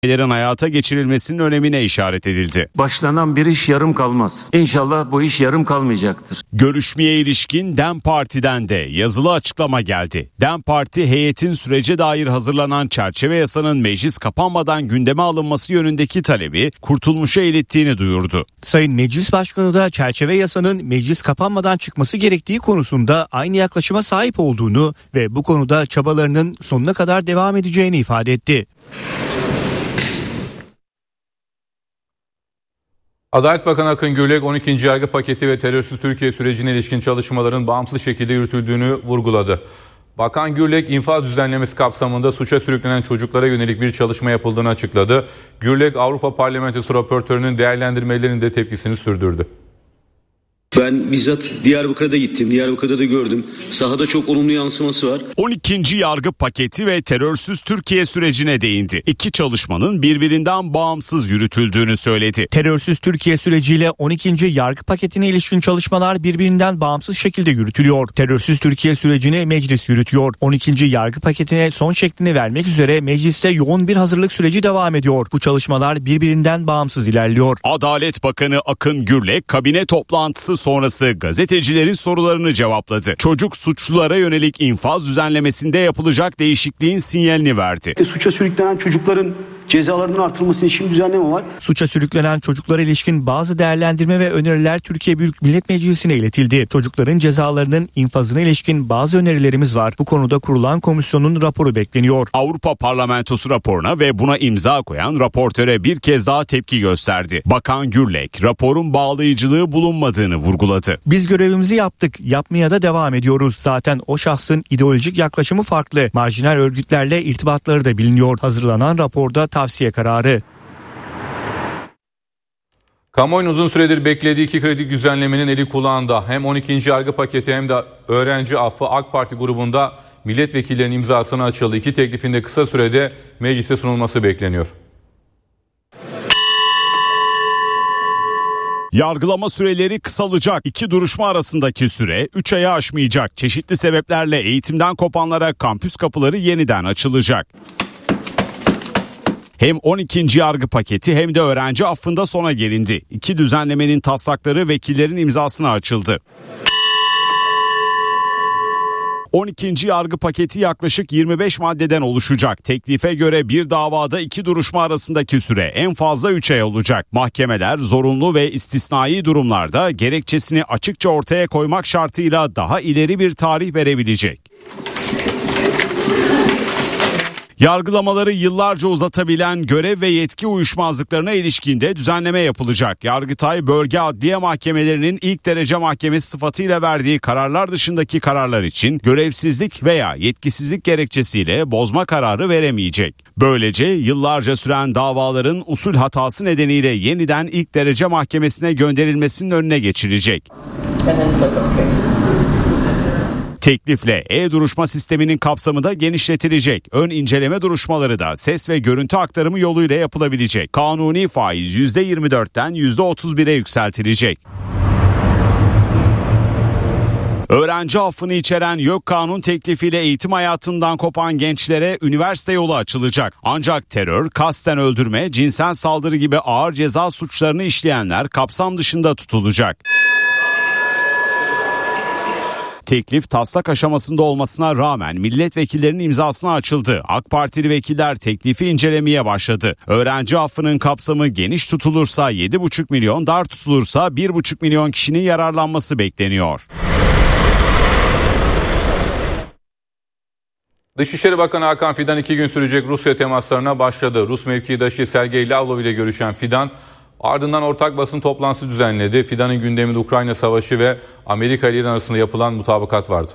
hayata geçirilmesinin önemine işaret edildi. Başlanan bir iş yarım kalmaz. İnşallah bu iş yarım kalmayacaktır. Görüşmeye ilişkin DEM Parti'den de yazılı açıklama geldi. DEM Parti heyetin sürece dair hazırlanan çerçeve yasanın meclis kapanmadan gündeme alınması yönündeki talebi Kurtulmuş'a ilettiğini duyurdu. Sayın Meclis Başkanı da çerçeve yasanın meclis kapanmadan çıkması gerektiği konusunda aynı yaklaşıma sahip olduğunu ve bu konuda çabalarının sonuna kadar devam edeceğini ifade etti. Adalet Bakanı Akın Gürlek 12. yargı paketi ve terörsüz Türkiye sürecine ilişkin çalışmaların bağımsız şekilde yürütüldüğünü vurguladı. Bakan Gürlek infaz düzenlemesi kapsamında suça sürüklenen çocuklara yönelik bir çalışma yapıldığını açıkladı. Gürlek Avrupa Parlamentosu raportörünün değerlendirmelerinin de tepkisini sürdürdü. Ben bizzat Diyarbakır'da gittim. Diyarbakır'da da gördüm. Sahada çok olumlu yansıması var. 12. yargı paketi ve terörsüz Türkiye sürecine değindi. İki çalışmanın birbirinden bağımsız yürütüldüğünü söyledi. Terörsüz Türkiye süreciyle 12. yargı paketine ilişkin çalışmalar birbirinden bağımsız şekilde yürütülüyor. Terörsüz Türkiye sürecini meclis yürütüyor. 12. yargı paketine son şeklini vermek üzere mecliste yoğun bir hazırlık süreci devam ediyor. Bu çalışmalar birbirinden bağımsız ilerliyor. Adalet Bakanı Akın Gürlek kabine toplantısı sonrası gazetecilerin sorularını cevapladı. Çocuk suçlulara yönelik infaz düzenlemesinde yapılacak değişikliğin sinyalini verdi. Suça sürüklenen çocukların cezalarının artırılması için düzenleme var. Suça sürüklenen çocuklara ilişkin bazı değerlendirme ve öneriler Türkiye Büyük Millet Meclisi'ne iletildi. Çocukların cezalarının infazına ilişkin bazı önerilerimiz var. Bu konuda kurulan komisyonun raporu bekleniyor. Avrupa Parlamentosu raporuna ve buna imza koyan raportöre bir kez daha tepki gösterdi. Bakan Gürlek raporun bağlayıcılığı bulunmadığını vurguladı. Biz görevimizi yaptık, yapmaya da devam ediyoruz. Zaten o şahsın ideolojik yaklaşımı farklı. Marjinal örgütlerle irtibatları da biliniyor. Hazırlanan raporda tavsiye kararı. Kamuoyunun uzun süredir beklediği iki kritik düzenlemenin eli kulağında. Hem 12. yargı paketi hem de öğrenci affı AK Parti grubunda milletvekillerinin imzasına açıldı. İki teklifin de kısa sürede meclise sunulması bekleniyor. Yargılama süreleri kısalacak. İki duruşma arasındaki süre 3 ayı aşmayacak. Çeşitli sebeplerle eğitimden kopanlara kampüs kapıları yeniden açılacak. Hem 12. yargı paketi hem de öğrenci affında sona gelindi. İki düzenlemenin taslakları vekillerin imzasına açıldı. 12. yargı paketi yaklaşık 25 maddeden oluşacak. Teklife göre bir davada iki duruşma arasındaki süre en fazla 3 ay olacak. Mahkemeler zorunlu ve istisnai durumlarda gerekçesini açıkça ortaya koymak şartıyla daha ileri bir tarih verebilecek. Yargılamaları yıllarca uzatabilen görev ve yetki uyuşmazlıklarına ilişkin de düzenleme yapılacak. Yargıtay Bölge Adliye Mahkemelerinin ilk derece mahkemesi sıfatıyla verdiği kararlar dışındaki kararlar için görevsizlik veya yetkisizlik gerekçesiyle bozma kararı veremeyecek. Böylece yıllarca süren davaların usul hatası nedeniyle yeniden ilk derece mahkemesine gönderilmesinin önüne geçilecek. Teklifle e-duruşma sisteminin kapsamı da genişletilecek. Ön inceleme duruşmaları da ses ve görüntü aktarımı yoluyla yapılabilecek. Kanuni faiz %24'ten %31'e yükseltilecek. Öğrenci affını içeren YÖK kanun teklifiyle eğitim hayatından kopan gençlere üniversite yolu açılacak. Ancak terör, kasten öldürme, cinsel saldırı gibi ağır ceza suçlarını işleyenler kapsam dışında tutulacak. Teklif taslak aşamasında olmasına rağmen milletvekillerinin imzasına açıldı. AK Partili vekiller teklifi incelemeye başladı. Öğrenci affının kapsamı geniş tutulursa 7,5 milyon, dar tutulursa 1,5 milyon kişinin yararlanması bekleniyor. Dışişleri Bakanı Hakan Fidan 2 gün sürecek Rusya temaslarına başladı. Rus mevkidaşı Sergey Lavrov ile görüşen Fidan ardından ortak basın toplantısı düzenledi. Fidan'ın gündeminde Ukrayna Savaşı ve Amerika ile İran arasında yapılan mutabakat vardı.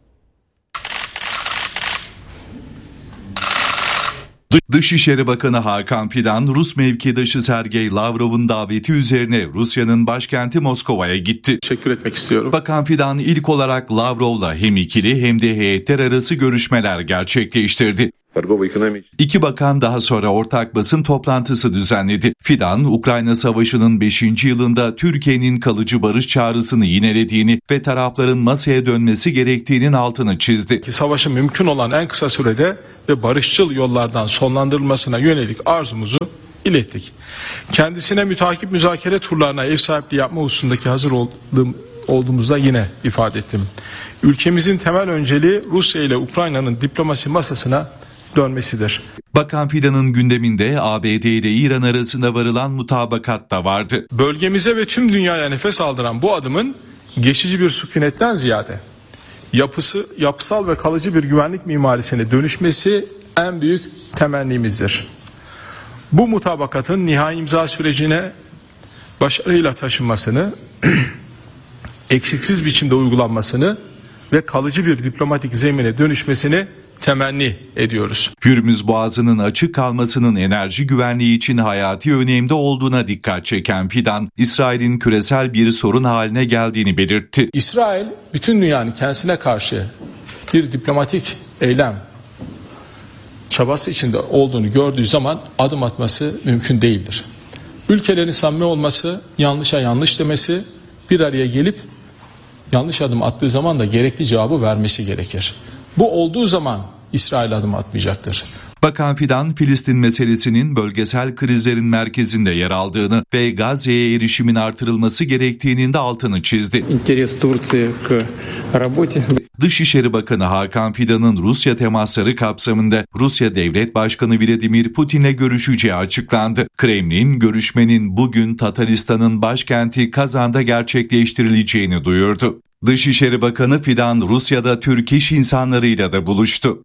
Dışişleri Bakanı Hakan Fidan, Rus mevkidaşı Sergey Lavrov'un daveti üzerine Rusya'nın başkenti Moskova'ya gitti. Teşekkür etmek istiyorum. Bakan Fidan ilk olarak Lavrov'la hem ikili hem de heyetler arası görüşmeler gerçekleştirdi. İki bakan daha sonra ortak basın toplantısı düzenledi. Fidan, Ukrayna Savaşı'nın 5. yılında Türkiye'nin kalıcı barış çağrısını yinelediğini ve tarafların masaya dönmesi gerektiğinin altını çizdi. Savaşı mümkün olan en kısa sürede ve barışçıl yollardan sonlandırılmasına yönelik arzumuzu ilettik. Kendisine mütakip müzakere turlarına ev sahipliği yapma hususundaki hazır olduğumuzda yine ifade ettim. Ülkemizin temel önceliği Rusya ile Ukrayna'nın diplomasi masasına dönmesidir. Bakan Fidan'ın gündeminde ABD ile İran arasında varılan mutabakat da vardı. Bölgemize ve tüm dünyaya nefes aldıran bu adımın geçici bir sükunetten ziyade yapısal ve kalıcı bir güvenlik mimarisine dönüşmesi en büyük temennimizdir. Bu mutabakatın nihai imza sürecine başarıyla taşınmasını, eksiksiz biçimde uygulanmasını ve kalıcı bir diplomatik zemine dönüşmesini temenni ediyoruz. Hürmüz Boğazı'nın açık kalmasının enerji güvenliği için hayati önemde olduğuna dikkat çeken Fidan, İsrail'in küresel bir sorun haline geldiğini belirtti. İsrail bütün dünyanın kendisine karşı bir diplomatik eylem çabası içinde olduğunu gördüğü zaman adım atması mümkün değildir. Ülkelerin samimi olması, yanlışa yanlış demesi, bir araya gelip yanlış adım attığı zaman da gerekli cevabı vermesi gerekir. Bu olduğu zaman İsrail adım atmayacaktır. Bakan Fidan, Filistin meselesinin bölgesel krizlerin merkezinde yer aldığını ve Gazze'ye erişimin artırılması gerektiğinin de altını çizdi. Dışişleri Bakanı Hakan Fidan'ın Rusya temasları kapsamında Rusya Devlet Başkanı Vladimir Putin'le görüşeceği açıklandı. Kremlin, görüşmenin bugün Tataristan'ın başkenti Kazan'da gerçekleştirileceğini duyurdu. Dışişleri Bakanı Fidan, Rusya'da Türk iş insanlarıyla da buluştu.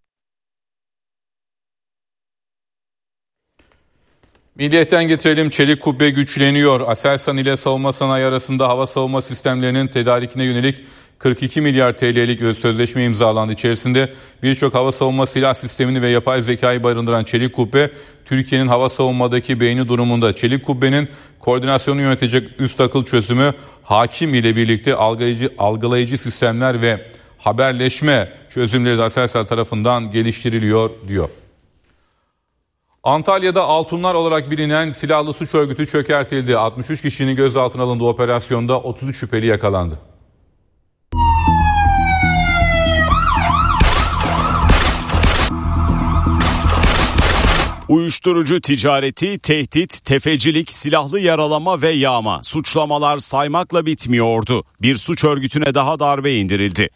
Milliyetten getirelim, çelik kubbe güçleniyor. Aselsan ile savunma sanayi arasında hava savunma sistemlerinin tedarikine yönelik 42 milyar TL'lik sözleşme imzalandı. İçerisinde birçok hava savunma silah sistemini ve yapay zekayı barındıran çelik kubbe, Türkiye'nin hava savunmadaki beyni durumunda. Çelik kubbenin koordinasyonu yönetecek üst akıl çözümü Hakim ile birlikte algılayıcı sistemler ve haberleşme çözümleri de Aselsan tarafından geliştiriliyor diyor. Antalya'da Altunlar olarak bilinen silahlı suç örgütü çökertildi. 63 kişinin gözaltına alındığı operasyonda 33 şüpheli yakalandı. Uyuşturucu ticareti, tehdit, tefecilik, silahlı yaralama ve yağma. Suçlamalar saymakla bitmiyordu. Bir suç örgütüne daha darbe indirildi.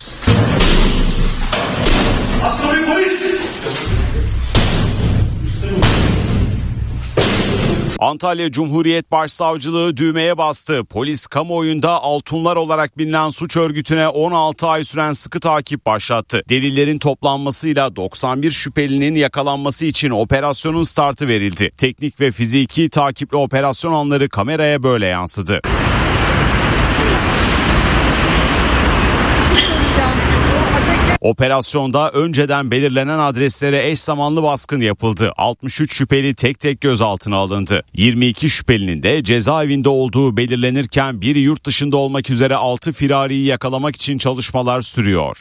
Antalya Cumhuriyet Başsavcılığı düğmeye bastı. Polis kamuoyunda Altunlar olarak bilinen suç örgütüne 16 ay süren sıkı takip başlattı. Delillerin toplanmasıyla 91 şüphelinin yakalanması için operasyonun startı verildi. Teknik ve fiziki takipli operasyon anları kameraya böyle yansıdı. Operasyonda önceden belirlenen adreslere eş zamanlı baskın yapıldı. 63 şüpheli tek tek gözaltına alındı. 22 şüphelinin de cezaevinde olduğu belirlenirken biri yurt dışında olmak üzere 6 firariyi yakalamak için çalışmalar sürüyor.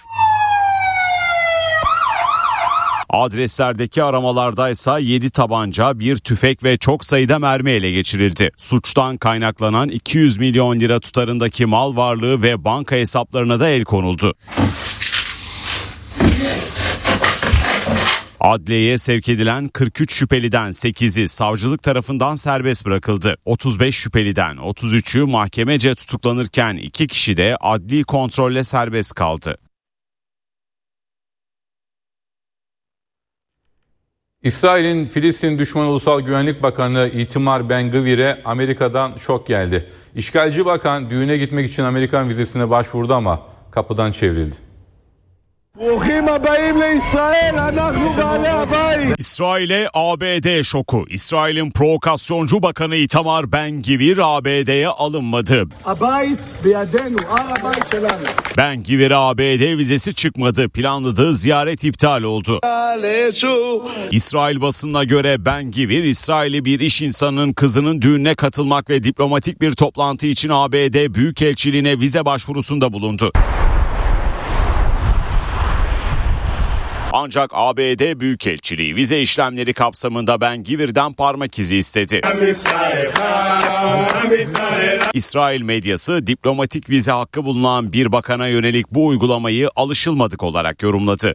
Adreslerdeki aramalardaysa 7 tabanca, 1 tüfek ve çok sayıda mermi ele geçirildi. Suçtan kaynaklanan 200 milyon lira tutarındaki mal varlığı ve banka hesaplarına da el konuldu. Adliyeye sevk edilen 43 şüpheliden 8'i savcılık tarafından serbest bırakıldı. 35 şüpheliden 33'ü mahkemece tutuklanırken 2 kişi de adli kontrolle serbest kaldı. İsrail'in Filistin düşmanı Ulusal Güvenlik Bakanı Itamar Ben-Gvir'e Amerika'dan şok geldi. İşgalci bakan düğüne gitmek için Amerikan vizesine başvurdu ama kapıdan çevrildi. İsrail'e ABD şoku. İsrail'in provokasyoncu bakanı Itamar Ben-Gvir ABD'ye alınmadı. Ben-Gvir'e ABD vizesi çıkmadı. Planladığı ziyaret iptal oldu. İsrail basınına göre Ben-Gvir, İsrail'i bir iş insanının kızının düğününe katılmak ve diplomatik bir toplantı için ABD Büyükelçiliğine vize başvurusunda bulundu. Ancak ABD Büyükelçiliği vize işlemleri kapsamında Ben-Gvir'den parmak izi istedi. İsrail medyası diplomatik vize hakkı bulunan bir bakana yönelik bu uygulamayı alışılmadık olarak yorumladı.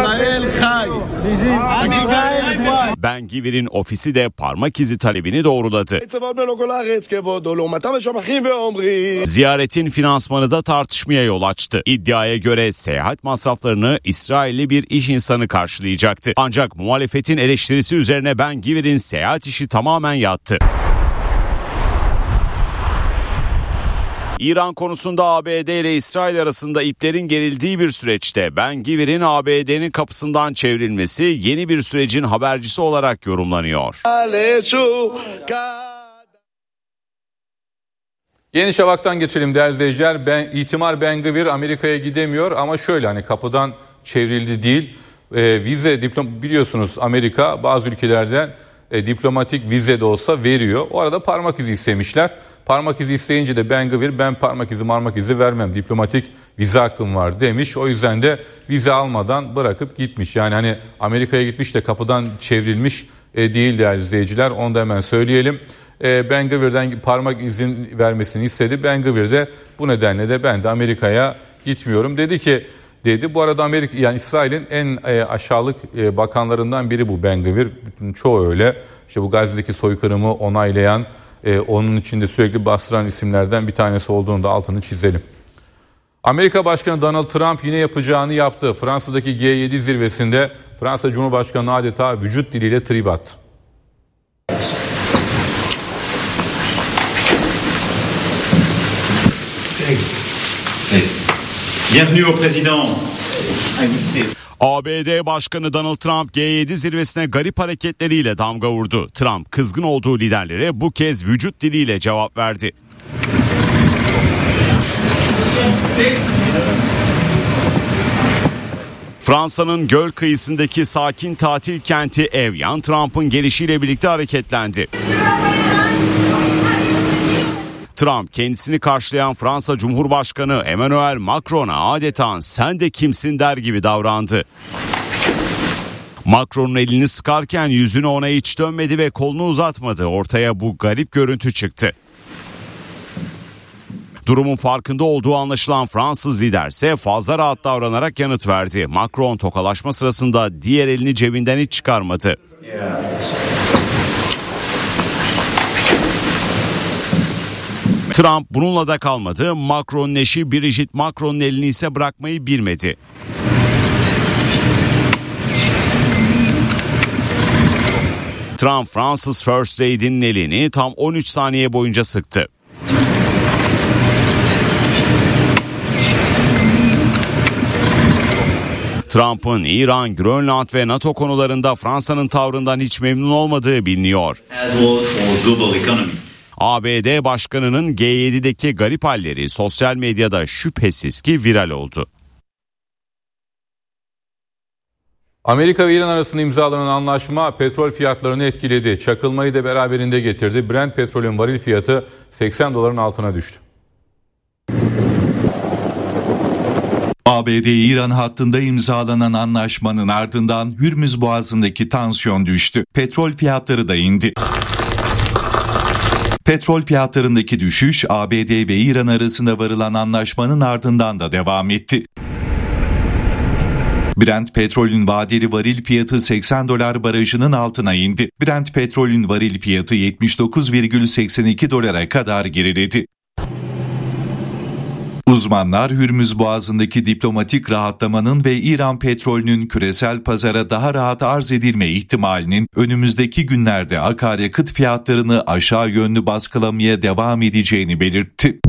Ben-Gvir'in ofisi de parmak izi talebini doğruladı. Ziyaretin finansmanı da tartışmaya yol açtı. İddiaya göre seyahat masraflarını İsrailli bir iş insanı karşılayacaktı. Ancak muhalefetin eleştirisi üzerine Ben-Gvir'in seyahat işi tamamen yattı. İran konusunda ABD ile İsrail arasında iplerin gerildiği bir süreçte Ben-Gvir'in ABD'nin kapısından çevrilmesi yeni bir sürecin habercisi olarak yorumlanıyor. Yeni Şafak'tan geçelim değerli izleyiciler. İtimar Ben-Gvir Amerika'ya gidemiyor ama şöyle hani kapıdan çevrildi değil. Vize biliyorsunuz Amerika bazı ülkelerden diplomatik vize de olsa veriyor. O arada parmak izi istemişler. Parmak izi isteyince de Ben-Gvir ben parmak izi vermem. Diplomatik vize hakkım var demiş. O yüzden de vize almadan bırakıp gitmiş. Yani hani Amerika'ya gitmiş de kapıdan çevrilmiş değil değerli izleyiciler. Onu da hemen söyleyelim. Ben-Gvir'den parmak izin vermesini istedi. Ben-Gvir de bu nedenle de ben de Amerika'ya gitmiyorum dedi. Bu arada Amerika yani İsrail'in en aşağılık bakanlarından biri bu Ben-Gvir. Çoğu öyle. İşte bu Gazze'deki soykırımı onaylayan, onun içinde sürekli bastıran isimlerden bir tanesi olduğunu da altını çizelim. Amerika Başkanı Donald Trump yine yapacağını yaptı. Fransa'daki G7 zirvesinde Fransa Cumhurbaşkanı adeta vücut diliyle trip attı. Bienvenue au président. ABD Başkanı Donald Trump G7 zirvesine garip hareketleriyle damga vurdu. Trump kızgın olduğu liderlere bu kez vücut diliyle cevap verdi. Fransa'nın göl kıyısındaki sakin tatil kenti Evian, Trump'ın gelişiyle birlikte hareketlendi. Trump kendisini karşılayan Fransa Cumhurbaşkanı Emmanuel Macron'a adeta sen de kimsin der gibi davrandı. Macron'un elini sıkarken yüzünü ona hiç dönmedi ve kolunu uzatmadı. Ortaya bu garip görüntü çıktı. Durumun farkında olduğu anlaşılan Fransız lider ise fazla rahat davranarak yanıt verdi. Macron tokalaşma sırasında diğer elini cebinden hiç çıkarmadı. Trump bununla da kalmadı. Macron'un eşi Brigitte Macron'un elini ise bırakmayı bilmedi. Trump Fransız First Lady'nin elini tam 13 saniye boyunca sıktı. Trump'ın İran, Grönland ve NATO konularında Fransa'nın tavrından hiç memnun olmadığı biliniyor. ABD Başkanı'nın G7'deki garip halleri sosyal medyada şüphesiz ki viral oldu. Amerika ve İran arasında imzalanan anlaşma petrol fiyatlarını etkiledi. Çakılmayı da beraberinde getirdi. Brent petrolün varil fiyatı $80 altına düştü. ABD-İran hattında imzalanan anlaşmanın ardından Hürmüz Boğazı'ndaki tansiyon düştü. Petrol fiyatları da indi. Petrol fiyatlarındaki düşüş ABD ve İran arasında varılan anlaşmanın ardından da devam etti. Brent petrolün vadeli varil fiyatı $80 barajının altına indi. Brent petrolün varil fiyatı $79,82 kadar geriledi. Uzmanlar Hürmüz Boğazı'ndaki diplomatik rahatlamanın ve İran petrolünün küresel pazara daha rahat arz edilme ihtimalinin önümüzdeki günlerde akaryakıt fiyatlarını aşağı yönlü baskılamaya devam edeceğini belirtti.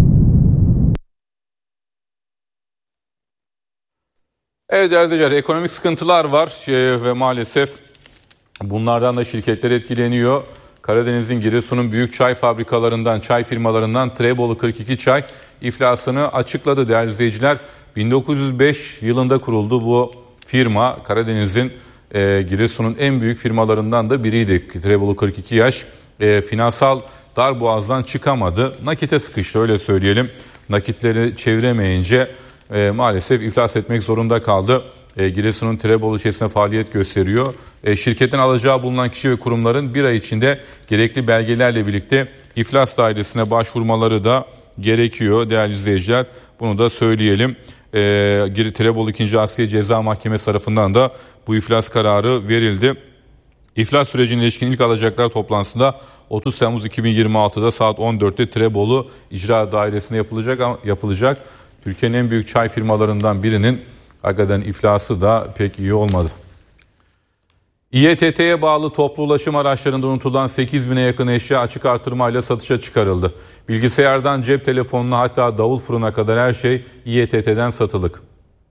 Evet değerli izleyiciler, ekonomik sıkıntılar var ve maalesef bunlardan da şirketler etkileniyor. Karadeniz'in Giresun'un büyük çay fabrikalarından, çay firmalarından Trebolu 42 Çay iflasını açıkladı değerli izleyiciler. 1905 yılında kuruldu bu firma. Karadeniz'in Giresun'un en büyük firmalarından da biriydi. Trebolu 42 yaş finansal darboğazdan çıkamadı. Nakite sıkıştı öyle söyleyelim. Nakitleri çeviremeyince maalesef iflas etmek zorunda kaldı. Giresun'un Tirebolu ilçesinde faaliyet gösteriyor. Şirketin alacağı bulunan kişi ve kurumların bir ay içinde gerekli belgelerle birlikte iflas dairesine başvurmaları da gerekiyor değerli izleyiciler. Bunu da söyleyelim. Tirebolu 2. Asliye Ceza Mahkemesi tarafından da bu iflas kararı verildi. İflas sürecine ilişkin ilk alacaklar toplantısında 30 Temmuz 2026'da saat 14'te Tirebolu İcra Dairesi'nde yapılacak. Türkiye'nin en büyük çay firmalarından birinin hakikaten iflası da pek iyi olmadı. İETT'ye bağlı toplu ulaşım araçlarında unutulan 8.000'e yakın eşya açık artırmayla satışa çıkarıldı. Bilgisayardan cep telefonuna hatta davul fırına kadar her şey İETT'den satılık.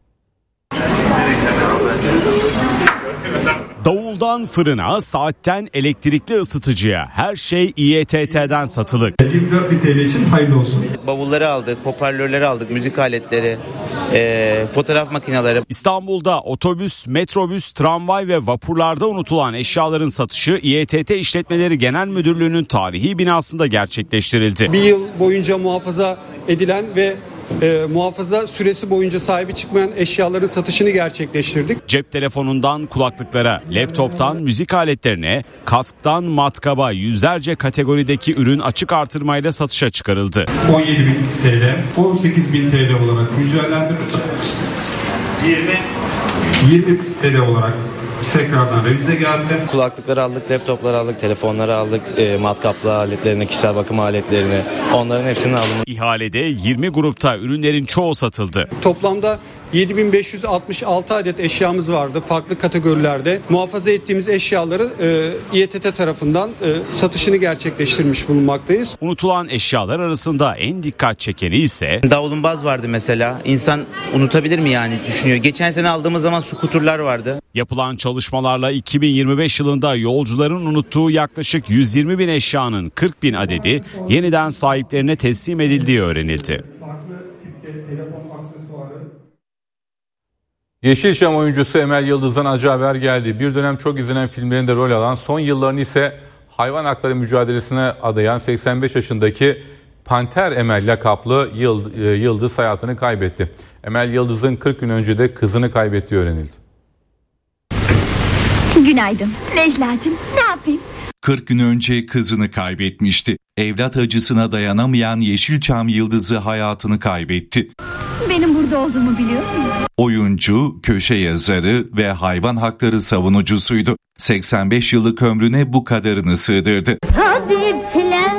Davuldan fırına, saatten elektrikli ısıtıcıya her şey İETT'den satılık. 24.000 TL için hayırlı olsun. Bavulları aldık, hoparlörleri aldık, müzik aletleri, fotoğraf makineleri. İstanbul'da otobüs, metrobüs, tramvay ve vapurlarda unutulan eşyaların satışı İETT İşletmeleri Genel Müdürlüğü'nün tarihi binasında gerçekleştirildi. Bir yıl boyunca muhafaza edilen ve muhafaza süresi boyunca sahibi çıkmayan eşyaların satışını gerçekleştirdik. Cep telefonundan kulaklıklara, laptoptan müzik aletlerine, kasktan matkaba yüzlerce kategorideki ürün açık artırmayla satışa çıkarıldı. 17.000 TL, 18.000 TL olarak güncellendirdik. 20 TL olarak tekrardan revize geldi. Kulaklıkları aldık, laptopları aldık, telefonları aldık, matkaplı aletlerini, kişisel bakım aletlerini, onların hepsini aldım. İhalede 20 grupta ürünlerin çoğu satıldı. Toplamda 7.566 adet eşyamız vardı farklı kategorilerde. Muhafaza ettiğimiz eşyaları İETT tarafından satışını gerçekleştirmiş bulunmaktayız. Unutulan eşyalar arasında en dikkat çekeni ise Davlumbaz vardı mesela. İnsan unutabilir mi yani düşünüyor. Geçen sene aldığımız zaman skuturlar vardı. Yapılan çalışmalarla 2025 yılında yolcuların unuttuğu yaklaşık 120.000 eşyanın 40.000 adedi yeniden sahiplerine teslim edildiği öğrenildi. Yeşilçam oyuncusu Emel Yıldız'dan acı haber geldi. Bir dönem çok izlenen filmlerinde rol alan, son yıllarını ise hayvan hakları mücadelesine adayan 85 yaşındaki Panter Emel lakaplı Yıldız hayatını kaybetti. Emel Yıldız'ın 40 gün önce de kızını kaybettiği öğrenildi. Günaydın Necla'cığım, ne yapayım? 40 gün önce kızını kaybetmişti. Evlat acısına dayanamayan Yeşilçam Yıldızı hayatını kaybetti. Benim burada olduğumu biliyor musun? Oyuncu, köşe yazarı ve hayvan hakları savunucusuydu. 85 yıllık ömrüne bu kadarını sığdırdı. Tabipler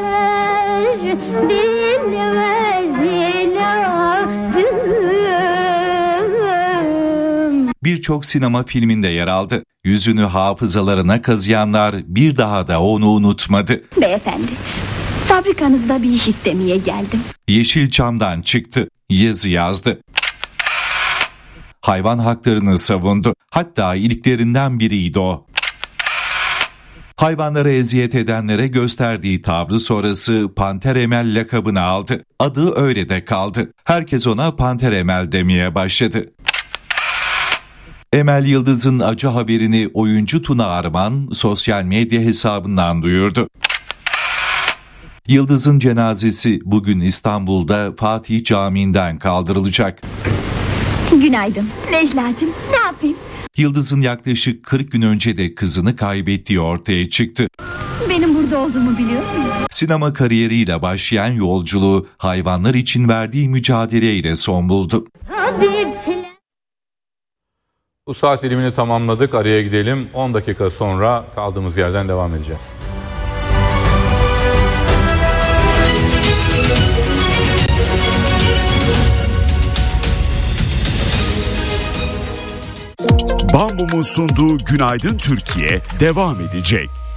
bilmez ilacım. Birçok sinema filminde yer aldı. Yüzünü hafızalarına kazıyanlar bir daha da onu unutmadı. Beyefendi, fabrikanızda bir iş istemeye geldim. Yeşilçam'dan çıktı, yazı yazdı. Hayvan haklarını savundu. Hatta ilklerinden biriydi o. Hayvanlara eziyet edenlere gösterdiği tavrı sonrası Panter Emel lakabını aldı. Adı öyle de kaldı. Herkes ona Panter Emel demeye başladı. Emel Yıldız'ın acı haberini oyuncu Tuna Arman sosyal medya hesabından duyurdu. Yıldız'ın cenazesi bugün İstanbul'da Fatih Camii'nden kaldırılacak. Günaydın Necla'cığım, ne yapayım? Yıldız'ın yaklaşık 40 gün önce de kızını kaybettiği ortaya çıktı. Benim burada olduğumu biliyor musun? Sinema kariyeriyle başlayan yolculuğu hayvanlar için verdiği mücadeleyle son buldu. Bu saat dilimini tamamladık. Araya gidelim. 10 dakika sonra kaldığımız yerden devam edeceğiz. Bambum'un sunduğu Günaydın Türkiye devam edecek.